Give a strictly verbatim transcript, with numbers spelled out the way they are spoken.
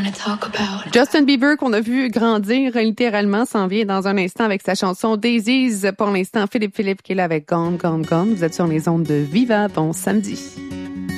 Justin Bieber, qu'on a vu grandir littéralement, s'en vient dans un instant avec sa chanson Daisies. Pour l'instant, Philippe Philippe qui est là avec Gone, Gone, Gone. Vous êtes sur les ondes de Viva. Bon samedi.